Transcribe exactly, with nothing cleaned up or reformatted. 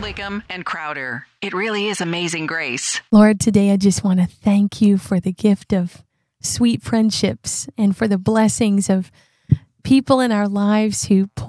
Whigham, and Crowder. It really is amazing grace. Lord, today I just want to thank you for the gift of sweet friendships and for the blessings of people in our lives who